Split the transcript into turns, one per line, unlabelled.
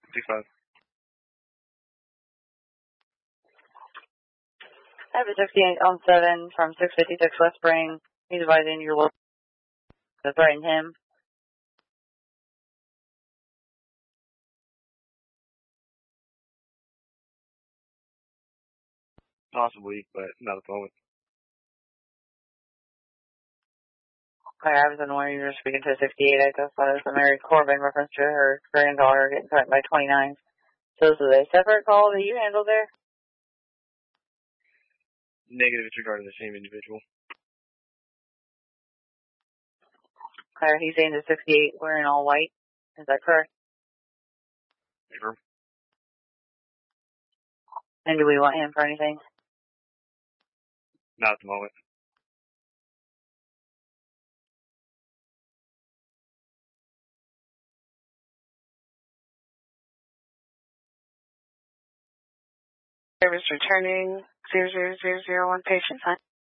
65.
I have a 68 on 7 from 656 West Spring. He's advising your local to threaten him.
Possibly, but not at the moment.
I was in one you're speaking to 68. I just thought it was Mary Corbin reference to her granddaughter getting threatened by 29. So this is a separate call that you handled there?
Negative, it's regarding the same individual.
He's saying the 68 wearing all white. Is that correct?
Sure.
And do we want him for anything?
Not at the moment.
Service returning 0001 patient.